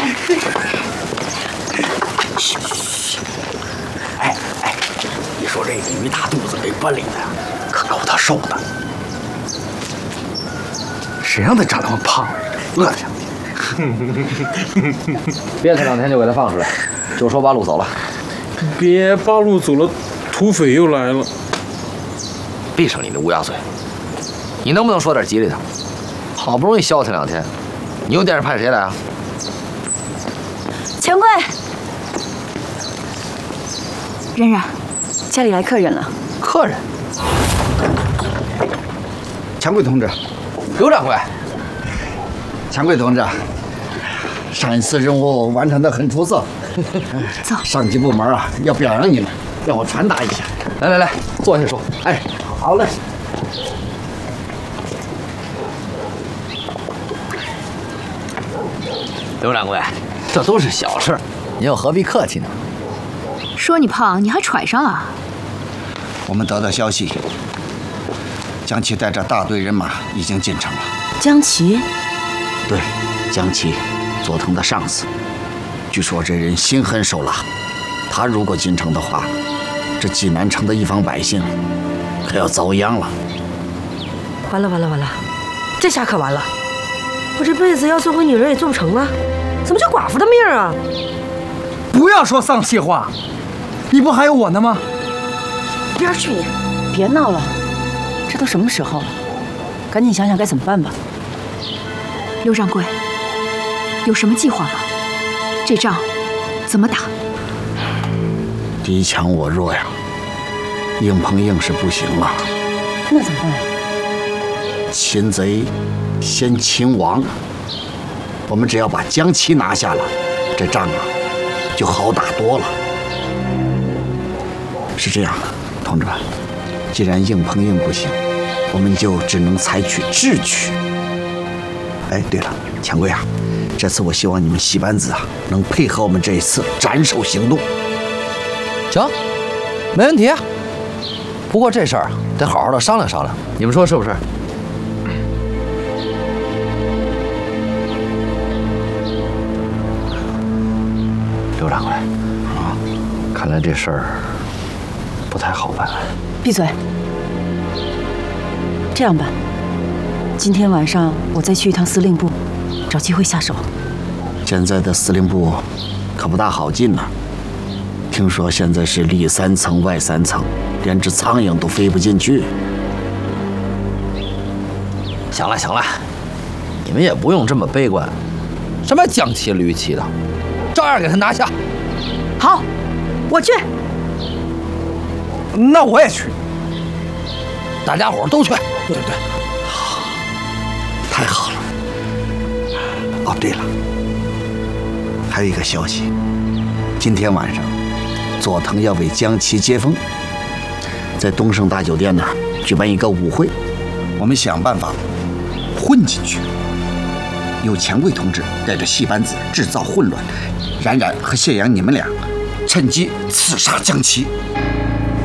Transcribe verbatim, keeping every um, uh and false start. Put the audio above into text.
嘘嘘。哎哎，你说这于大肚子这本领呢，可够他受的。谁让他长那么胖？饿两天。 别这两天就给他放出来，就说八路走了。 别八路走了，土匪又来了。 闭上你的乌鸦嘴！你能不能说点吉利的？好不容易消停两天，你有电视派谁来啊？ 钱柜，冉冉，家里来客人了。 客人？ 钱柜同志， 刘掌柜。 钱柜同志，上一次任务完成的很出色。 走， 上级部门啊要表扬你们，让我传达一下。 来来来，坐下说。 哎，好嘞。 刘掌柜，这都是小事，您又何必客气呢？ 说你胖，你还揣上了？ 我们得到消息，江琪带着大队人马已经进城了。 江琪？ 对，江琪，佐藤的上司。据说这人心狠手辣，他如果进城的话，这济南城的一方百姓可要遭殃了。 完了完了完了，这下可完了！我这辈子要做回女人也做不成了，怎么就寡妇的命啊？ 不要说丧气话，你不还有我呢吗？ 边去你！ 别闹了，这都什么时候了？赶紧想想该怎么办吧。刘掌柜，有什么计划吗？这仗怎么打？ 敌强我弱呀，硬碰硬是不行了。 那怎么办？ 擒贼先擒王，我们只要把江琪拿下了，这仗啊就好打多了。是这样，同志们，既然硬碰硬不行，我们就只能采取智取。哎，对了，钱柜啊，这次我希望你们戏班子啊能配合我们这一次斩首行动。 行，没问题啊。不过这事儿啊得好好的商量商量，你们说是不是？刘掌柜啊，看来这事儿不太好办。 闭嘴！这样办，今天晚上我再去一趟司令部，找机会下手。 现在的司令部可不大好进呐、啊，听说现在是里三层外三层，连只苍蝇都飞不进去。 行了行了，你们也不用这么悲观，什么江琪吕琪的，照样给他拿下。 好，我去。 那我也去。 大家伙都去。 对对， 好，太好了。哦，对了，还有一个消息，今天晚上佐藤要为江琪接风，在东盛大酒店呢举办一个舞会，我们想办法混进去，由钱柜同志带着戏班子制造混乱，冉冉和谢阳你们俩趁机刺杀江琪。